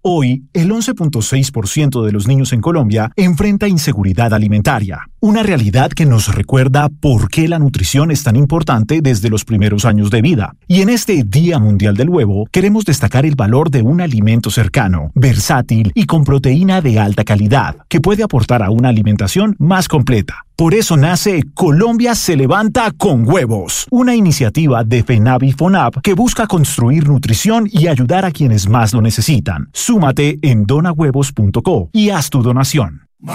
Hoy, el 11.6% de los niños en Colombia enfrenta inseguridad alimentaria, una realidad que nos recuerda por qué la nutrición es tan importante desde los primeros años de vida. Y en este Día Mundial del Huevo, queremos destacar el valor de un alimento cercano, versátil y con proteína de alta calidad, que puede aportar a una alimentación más completa. Por eso nace Colombia se levanta con huevos, una iniciativa de FENAV y FONAV que busca construir nutrición y ayudar a quienes más lo necesitan. Súmate en donahuevos.co y haz tu donación.